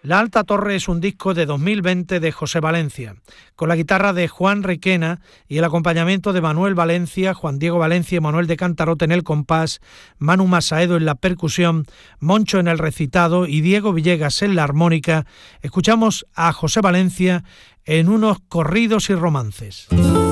La Alta Torre es un disco de 2020 de José Valencia, con la guitarra de Juan Requena y el acompañamiento de Manuel Valencia, Juan Diego Valencia y Manuel de Cantarote en el compás, Manu Masaedo en la percusión, Moncho en el recitado y Diego Villegas en la armónica. Escuchamos a José Valencia en unos corridos y romances.